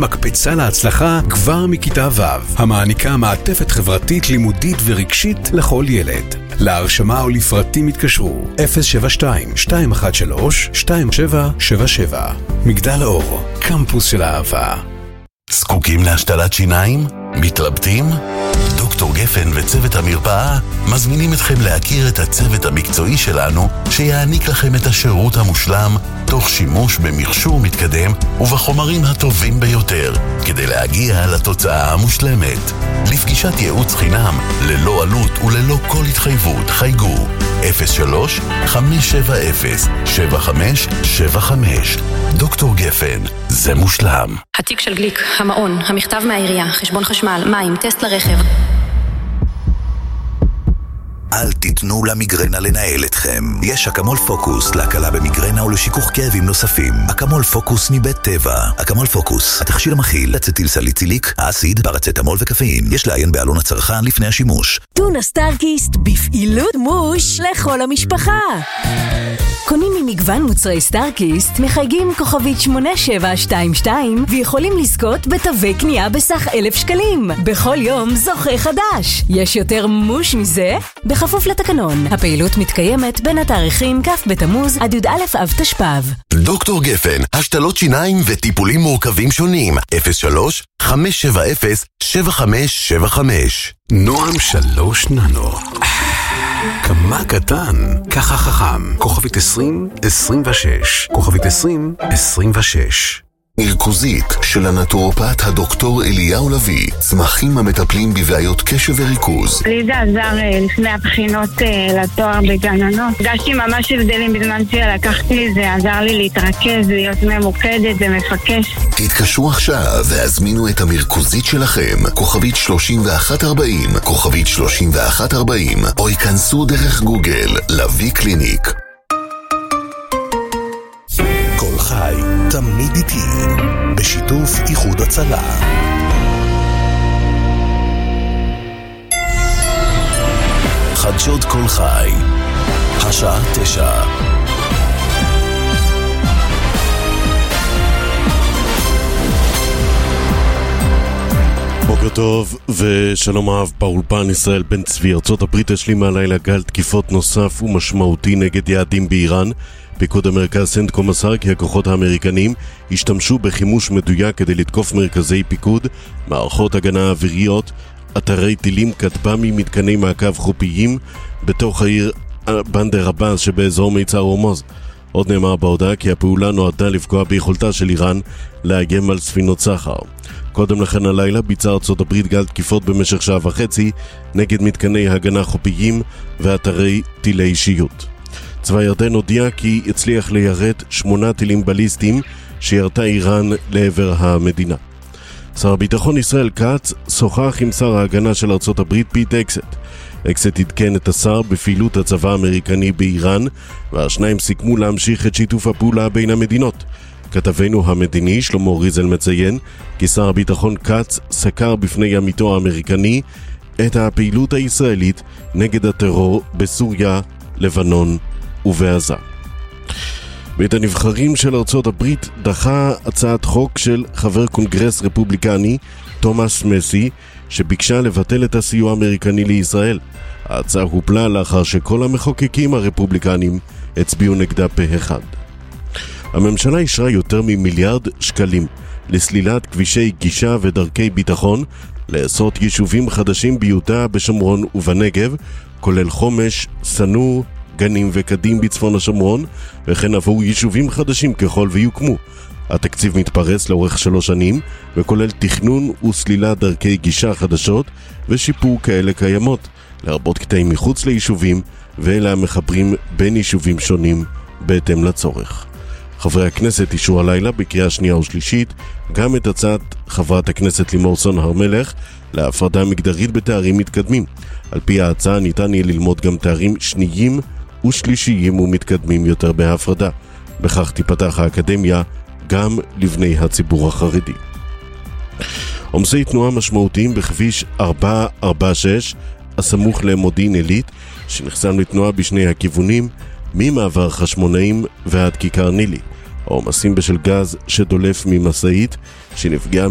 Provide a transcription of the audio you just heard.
מקפצה להצלחה כבר מכיתה ו', המעניקה מעטפת חברתית, לימודית ורגשית לכל ילד. להרשמה או לפרטים התקשרו 072-213-2777. מגדל אור, קמפוס של אהבה. זקוקים להשתלת שיניים? מתלבטים? דוקטור גפן וצוות המרפאה מזמינים אתכם להכיר את הצוות המקצועי שלנו שיעניק לכם את השירות המושלם תוך שימוש במכשור מתקדם ובחומרים הטובים ביותר כדי להגיע לתוצאה המושלמת. לפגישת ייעוץ חינם ללא עלות וללא כל התחייבות חייגו 03-570-7575. דוקטור גפן, זה מושלם. התיק של גליק, המעון, המכתב מהעירייה, חשבון חשמל, מים, טסט לרכב. אל תיתנו למיגרנה לנהל אתכם. יש אקמול פוקוס להקלה במיגרנה ולשיכוך כאבים נוספים. אקמול פוקוס מבית טבע. אקמול פוקוס, התכשיר המכיל אצטיל סליציליק, אסיד, פרצטמול וקפאין. יש לעיין בעלון הצרכן לפני השימוש. טונה סטארקיסט בפעילות מוש לכל המשפחה. קונים ממגוון מוצרי סטארקיסט, מחייגים כוכבית 8722 ויכולים לזכות בתווי קנייה בסך 1,000 שקלים. בכל יום זוכה חדש. יש יותר מוש מזה? בכפוף לתקנון. הפעילות מתקיימת בין התאריכים כ' בתמוז עד י"א אב תשפ"ב. דוקטור גפן, השתלות שיניים וטיפולים מורכבים שונים. 03-570-7575. נועם 3 ננו. כמה קטן, ככה חכם. כוכבית 2026. כוכבית 2026. מרכוזית של הנטורופט הדוקטור אליהו לוי, צמחים המטפלים בבעיות קשב וריכוז. לי זה עזר לפני הבחינות לתואר בגננות. הרגשתי ממש הבדלים בזמן שלקחתי לי, זה עזר לי להתרכז, להיות ממוקדת ומפקש. תתקשרו עכשיו והזמינו את המרכוזית שלכם, כוכבית 3140, כוכבית 3140, או ייכנסו דרך גוגל, לוי קליניק. כל חי, תמיד איתי, בשיתוף איחוד הצלה. חדשות כל חי, השעה 9. בוקר טוב ושלום אהב באולפן. ישראל בן צבי. ארצות הברית השלימה הלילה גל תקיפות נוסף ומשמעותי נגד יעדים באיראן. פיקוד המרכז סנטקום מסר כי הכוחות האמריקנים השתמשו בחימוש מדויק כדי לתקוף מרכזי פיקוד, מערכות הגנה אוויריות, אתרי טילים, כטב"מים, מתקני מעקב חופיים בתוך העיר בנדר עבאס שבאזור מיצר הורמוז. עוד נאמר בהודעה כי הפעולה נועדה לפגוע ביכולתה של איראן לאיים על ספינות סחר. קודם לכן הלילה ביצעה ארצות הברית גל תקיפות במשך שעה וחצי נגד מתקני הגנה חופיים ואתרי טילי אישיות. צבא ירדן הודיע כי הצליח ליירט 8 טילים בליסטיים שירתה איראן לעבר המדינה. שר הביטחון ישראל כץ שוחח עם שר ההגנה של ארצות הברית פיט אקסט. אקסט עדכן את השר בפעילות הצבא האמריקני באיראן, והשניים סיכמו להמשיך את שיתוף הפעולה בין המדינות. כתבנו המדיני שלמה ריזל מציין כי שר הביטחון כץ סקר בפני עמיתו האמריקני את הפעילות הישראלית נגד הטרור בסוריה, לבנון ובעזה. בית הנבחרים של ארצות הברית דחה הצעת חוק של חבר קונגרס רפובליקני תומאס מסי שביקשה לבטל את הסיוע האמריקני לישראל. ההצעה הופלה לאחר שכל המחוקקים הרפובליקנים הצביעו נגדה פה אחד. הממשלה אישרה יותר ממיליארד שקלים לסלילת כבישי גישה ודרכי ביטחון לעשרות יישובים חדשים ביהודה, בשומרון ובנגב, כולל חומש, סנור, גנים וקדים בצפון השומרון, וכן עבור יישובים חדשים ככל ויוקמו. התקציב מתפרס לאורך 3 שנים וכולל תכנון וסלילת דרכי גישה חדשות ושיפור כאלה קיימות, לרבות קטעים מחוץ ליישובים ואלה המחברים בין יישובים שונים בהתאם לצורך. חברי הכנסת אישרו הלילה בקריאה שנייה ושלישית גם את הצעת חברת הכנסת לימור סון הר מלך להפרדה מגדרית בתארים מתקדמים. על פי ההצעה ניתן יהיה ללמוד גם תארים שניים ושלישיים ומתקדמים יותר בהפרדה. בכך תיפתח האקדמיה גם לבני הציבור החרדי. עומסי תנועה משמעותיים בכביש 446 הסמוך למודיעין עילית שנחסם לתנועה בשני הכיוונים ממעבר חשמונאים ועד כיכר נילי. העומסים בשל גז שדולף ממשאית שנפגעה